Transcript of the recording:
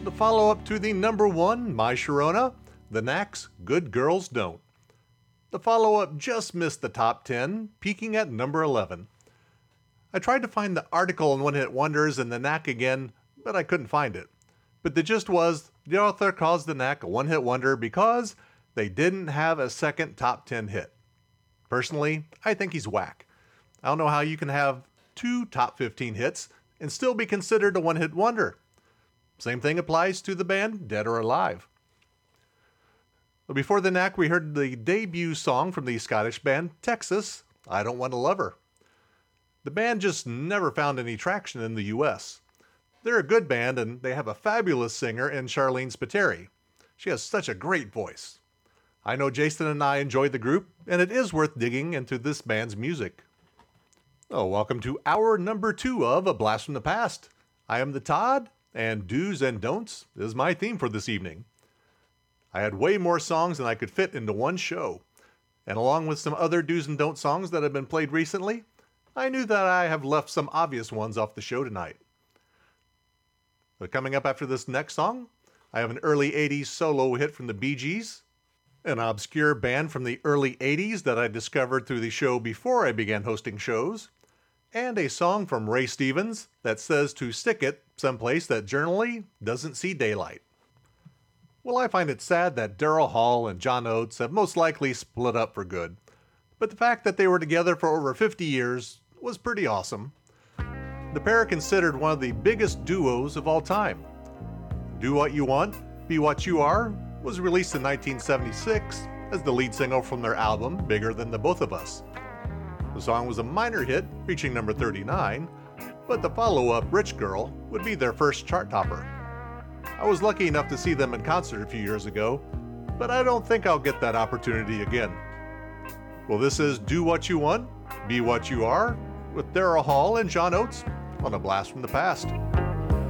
The follow-up to the number one, My Sharona, The Knack's Good Girls Don't. The follow-up just missed the top 10, peaking at number 11. I tried to find the article on One Hit Wonders and The Knack again, but I couldn't find it. But the gist was, the author calls The Knack a one-hit wonder because they didn't have a second top 10 hit. Personally, I think he's whack. I don't know how you can have 2 top 15 hits and still be considered a one-hit wonder. Same thing applies to the band Dead or Alive. But before The Knack, we heard the debut song from the Scottish band Texas, I Don't Want a Lover. The band just never found any traction in the US. They're a good band and they have a fabulous singer in Charlene Spiteri. She has such a great voice. I know Jason and I enjoyed the group, and it is worth digging into this band's music. Oh, welcome to hour number 2 of A Blast from the Past. I am the Todd, and Do's and Don'ts is my theme for this evening. I had way more songs than I could fit into one show, and along with some other Do's and Don'ts songs that have been played recently, I knew that I have left some obvious ones off the show tonight. But coming up after this next song, I have an early 80s solo hit from the Bee Gees, an obscure band from the early 80s that I discovered through the show before I began hosting shows, and a song from Ray Stevens that says to stick it someplace that generally doesn't see daylight. Well, I find it sad that Daryl Hall and John Oates have most likely split up for good, but the fact that they were together for over 50 years was pretty awesome. The pair are considered one of the biggest duos of all time. Do What You Want, Be What You Are was released in 1976 as the lead single from their album Bigger Than the Both of Us. The song was a minor hit, reaching number 39, but the follow-up, Rich Girl, would be their first chart topper. I was lucky enough to see them in concert a few years ago, but I don't think I'll get that opportunity again. Well, this is Do What You Want, Be What You Are, with Daryl Hall and John Oates on A Blast from the Past.